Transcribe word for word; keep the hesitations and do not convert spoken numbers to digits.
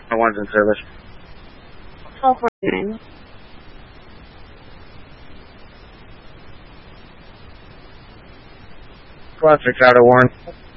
One's in service. twelve forty-nine. Squad six out of Warren.